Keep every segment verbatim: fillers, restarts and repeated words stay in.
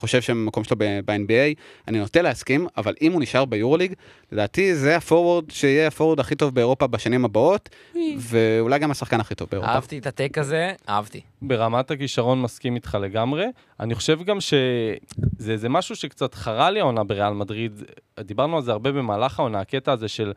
חושב שהמקום שלו ב-אן בי איי, אני נוטה להסכים, אבל אם הוא נשאר ביורוליג, לדעתי זה הפורוורד שיהיה הפורוורד הכי טוב באירופה בשנים הבאות, ואולי גם השחקן הכי טוב באירופה. אהבתי את הטייק הזה, אהבתי. ברמת הכישרון מסכים איתך לגמרי. אני חושב גם שזה זה משהו שקצת חרה לי העונה בריאל מדריד. דיברנו על זה הרבה במהלך העונה, הקטע הזה של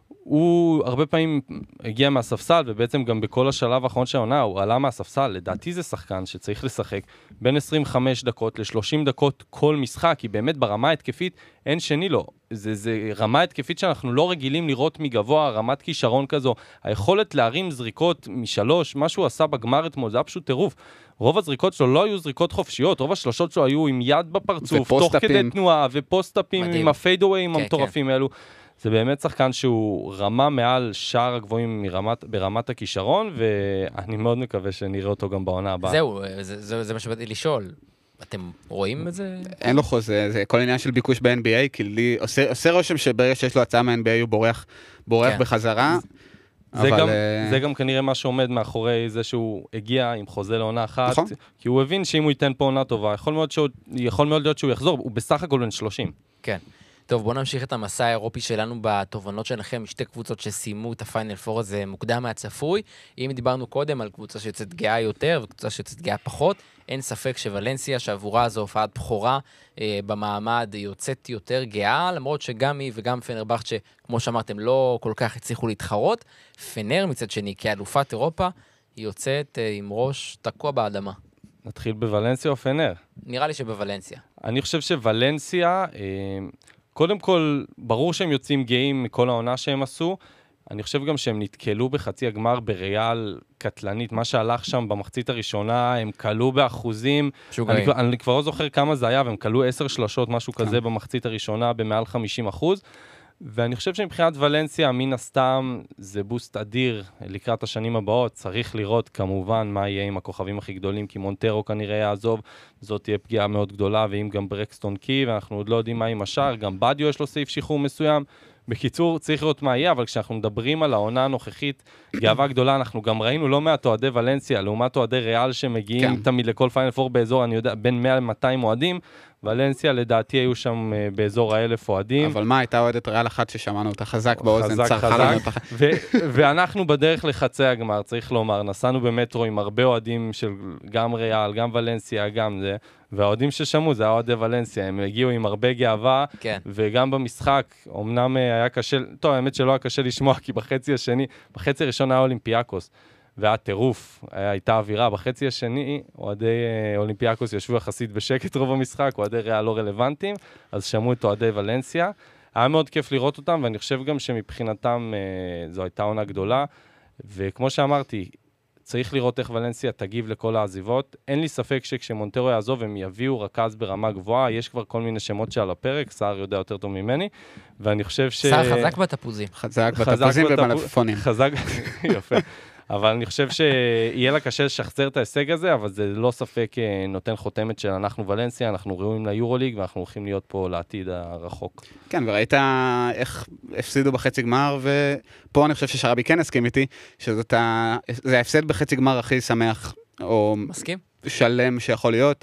הוא הרבה פעמים הגיע מהספסל, ובעצם גם בכל השלב האחרון של העונה, הוא עלה מהספסל. לדעתי זה שחקן שצריך לשחק בין עשרים וחמש דקות ל-שלושים דקות כל משחק, כי באמת ברמה התקפית אין שני לו. זה, זה רמה התקפית שאנחנו לא רגילים לראות מגבוה, רמת כישרון כזו. היכולת להרים זריקות משלוש, מה שהוא עשה בגמר אתמול, זה היה פשוט טירוף. רוב הזריקות שלו לא היו זריקות חופשיות, רוב השלושות שלו היו עם יד בפרצוף, תוך כדי תנועה, ופוסט-אפים עם הפיידוויים המטורפים האלו. זה באמת שחקן שהוא רמה מעל שער הגבוהים מרמת, ברמת הכישרון, ואני מאוד מקווה שנראה אותו גם בעונה הבאה. זהו, זה, זה, זה מה שבאתי לשאול. אתם רואים את זה? אין לו חוזה, זה כל עניין של ביקוש ב-אן בי איי, כי לי, עושה, עושה רושם שברגע שיש לו הצעה מה-אן בי איי הוא בורח, בורח כן. בחזרה. זה, אבל... גם, זה גם כנראה מה שעומד מאחורי זה שהוא הגיע עם חוזה לעונה אחת, נכון? כי הוא הבין שאם הוא ייתן פה עונה טובה, יכול מאוד, שהוא, יכול מאוד להיות שהוא יחזור, הוא בסך הכל בן שלושים. כן. טוב, בואו נמשיך את המסע האירופי שלנו בתובנות שלכם, שתי קבוצות שסיימו את הפיינל פור הזה מוקדם מהצפוי. אם דיברנו קודם על קבוצה שיוצאת גאה יותר וקבוצה שיוצאת גאה פחות, אין ספק שוולנסיה, שעבורה זו הופעת בחורה אה, במעמד, יוצאת יותר גאה, למרות שגם היא וגם פנרבכצ'ה, כמו שאמרתם, לא כל כך הצליחו להתחרות. פנר מצד שני, כאלופת אירופה, היא יוצאת אה, עם ראש תקוע באדמה. נתחיל בוולנסיה או פנר? נראה לי שבוולנסיה. אני חושב שוולנסיה... אה... קודם כל, ברור שהם יוצאים גאים מכל העונה שהם עשו. אני חושב גם שהם נתקלו בחצי הגמר בריאל קטלנית. מה שהלך שם במחצית הראשונה, הם קלו באחוזים. אני, אני כבר לא זוכר כמה זה היה, והם קלו עשר שלשות, משהו כזה במחצית הראשונה, במעל חמישים אחוז. ואני חושב שמבחינת ולנסיה, מן הסתם, זה בוסט אדיר לקראת השנים הבאות. צריך לראות כמובן מה יהיה עם הכוכבים הכי גדולים, כי מונטרו כנראה יעזוב, זאת תהיה פגיעה מאוד גדולה, ואם גם ברקסטון קי, ואנחנו עוד לא יודעים מה עם השאר, גם בדיו יש לו סעיף שחרור מסוים. בקיצור, צריך לראות מה יהיה, אבל כשאנחנו מדברים על העונה הנוכחית, גאווה גדולה, אנחנו גם ראינו לא מעט אוהדי ולנסיה, לעומת אוהדי ריאל שמגיעים כן. תמיד לכל פיינל פור באזור, אני יודע, בין מאה למאתיים אוהדים, ולנסיה לדעתי היו שם uh, באזור האלף אוהדים. אבל מה, הייתה אוהדת ריאל אחת ששמענו אותה חזק באוזן, חזק, חזק. ו- ואנחנו בדרך לחצי הגמר, צריך לומר, נסענו במטרו עם הרבה אוהדים של גם ריאל, גם ולנסיה, גם זה, והאוהדים ששמעו, זה האוהדי ולנסיה, הם הגיעו עם הרבה גאווה, כן. וגם במשחק, אמנם היה קשה, טוב, האמת שלא היה קשה לשמוע, כי בחצי השני, בחצי הראשון היה אולימפיאקוס, והיה טירוף, הייתה אווירה. בחצי השני, אוהדי אולימפיאקוס ישבו יחסית בשקט רוב המשחק, אוהדי ריאל לא רלוונטיים, אז שמעו את אוהדי ולנסיה. היה מאוד כיף לראות אותם, ואני חושב גם שמבחינתם זו הייתה עונה גדולה, וכמו שאמרתי, צריך לראות איך ולנסיה תגיב לכל העזיבות. אין לי ספק שכשמונטרו יעזוב, הם יביאו רכז ברמה גבוהה. יש כבר כל מיני שמות שעל הפרק, סער יודע יותר טוב ממני, ואני חושב ש... סער חזק בתפוזים. חזק בתפוזים ובמלפפונים. חזק, יפה. אבל אני חושב שיהיה לה קשה לשחזר את ההישג הזה, אבל זה לא ספק נותן חותמת של אנחנו ולנסיה, אנחנו ראויים ליורוליג, ואנחנו הולכים להיות פה לעתיד הרחוק. כן, וראית איך הפסידו בחצי גמר, ופה אני חושב ששרבי כן הסכים איתי, שזה ההפסד בחצי גמר הכי שמח, או מסכים? שלם שיכול להיות.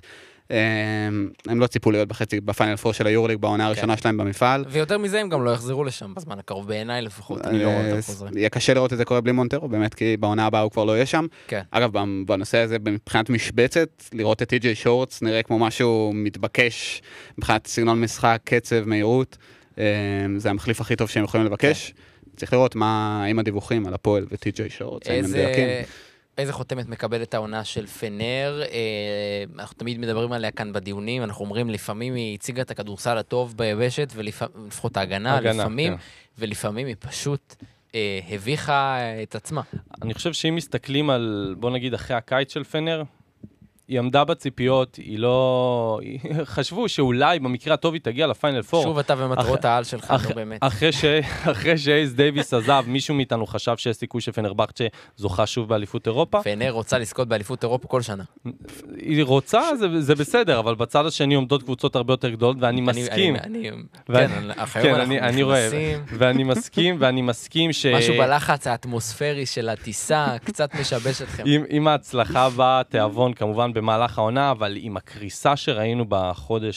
הם לא ציפו להיות בחצי, בפיינל פור של היורוליג בעונה הראשונה שלהם במפעל. ויותר מזה הם גם לא יחזרו לשם בזמן הקרוב, בעיניי לפחות, אני לא רואה אותם חוזרים. יהיה קשה לראות את זה קורה בלי מונטרו, באמת, כי בעונה הבאה הוא כבר לא יהיה שם. אגב, בנושא הזה, מבחינת משבצת, לראות את טי.ג'יי שורטס נראה כמו משהו מתבקש, מבחינת סגנון משחק, קצב, מהירות, זה המחליף הכי טוב שהם יכולים לבקש. צריך לראות מה, עם הדיווחים על הפועל וטי.ג'יי שורטס, האם הם מדויקים. איזה חותמת מקבל את העונה של פנר, אנחנו תמיד מדברים עליה כאן בדיונים, אנחנו אומרים לפעמים היא הציגה את הכדורסל הטוב ביבשת, ולפחות ההגנה, לפעמים, ולפעמים היא פשוט הביכה את עצמה. אני חושב שאם מסתכלים על, בוא נגיד, אחרי הקיץ של פנר, היא עמדה בציפיות, היא לא... חשבו שאולי במקרה הטוב היא תגיע לפיינל פור. שוב אתה ומטרות העל שלך, לא באמת. אחרי שאייס דייביס עזב, מישהו מאיתנו חשב שיש סיכוי שפנרבכצ'ה זוכה שוב באליפות אירופה. פנר רוצה לזכות באליפות אירופה כל שנה. היא רוצה, זה בסדר, אבל בצד השני עומדות קבוצות הרבה יותר גדולות, ואני מסכים. כן, אחרי אנחנו נכנסים. ואני מסכים, ואני מסכים ש... משהו בלחץ האטמוספרי של הטיסה, קצת משבש אתכם. עם ההצלחה באה תיאבון, כמובן במהלך העונה, אבל עם הקריסה שראינו בחודש